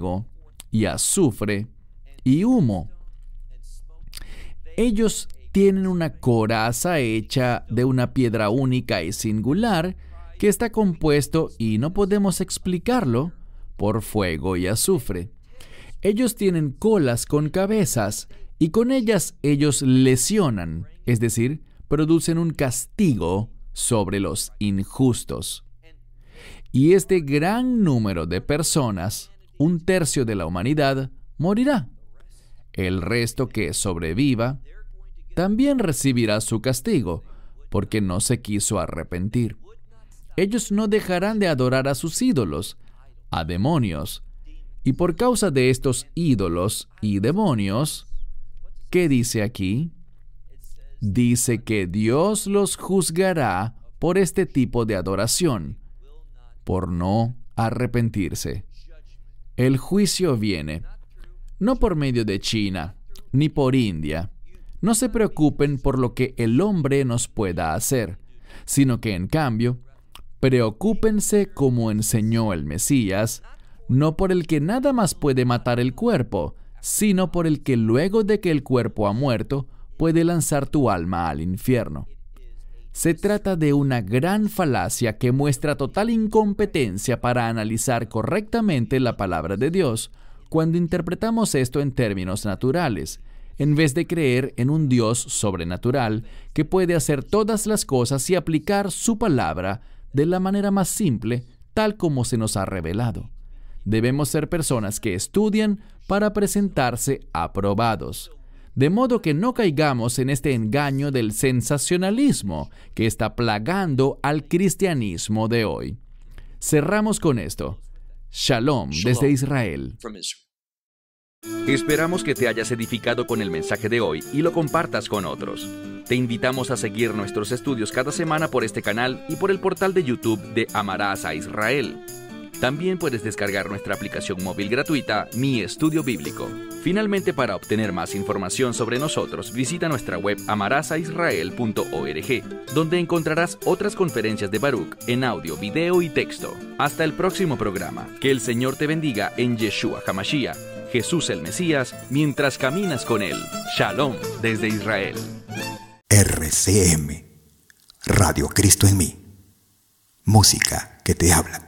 fuego y azufre y humo. Ellos tienen una coraza hecha de una piedra única y singular que está compuesto, y no podemos explicarlo, por fuego y azufre. Ellos tienen colas con cabezas, y con ellas ellos lesionan, es decir, producen un castigo sobre los injustos. Y este gran número de personas, 1/3 de la humanidad, morirá. El resto que sobreviva también recibirá su castigo, porque no se quiso arrepentir. Ellos no dejarán de adorar a sus ídolos, a demonios. Y por causa de estos ídolos y demonios, ¿qué dice aquí? Dice que Dios los juzgará por este tipo de adoración, por no arrepentirse. El juicio viene, no por medio de China, ni por India. No se preocupen por lo que el hombre nos pueda hacer, sino que en cambio, preocúpense como enseñó el Mesías, no por el que nada más puede matar el cuerpo, sino por el que luego de que el cuerpo ha muerto, puede lanzar tu alma al infierno. Se trata de una gran falacia que muestra total incompetencia para analizar correctamente la palabra de Dios cuando interpretamos esto en términos naturales, en vez de creer en un Dios sobrenatural que puede hacer todas las cosas y aplicar su palabra de la manera más simple, tal como se nos ha revelado. Debemos ser personas que estudian para presentarse aprobados, de modo que no caigamos en este engaño del sensacionalismo que está plagando al cristianismo de hoy. Cerramos con esto. Shalom desde Israel. Esperamos que te hayas edificado con el mensaje de hoy y lo compartas con otros. Te invitamos a seguir nuestros estudios cada semana por este canal y por el portal de YouTube de Amarás a Israel. También puedes descargar nuestra aplicación móvil gratuita, Mi Estudio Bíblico. Finalmente, para obtener más información sobre nosotros, visita nuestra web amarasaisrael.org, donde encontrarás otras conferencias de Baruch en audio, video y texto. Hasta el próximo programa. Que el Señor te bendiga en Yeshua HaMashiach, Jesús el Mesías, mientras caminas con Él. Shalom desde Israel. RCM, Radio Cristo en mí. Música que te habla.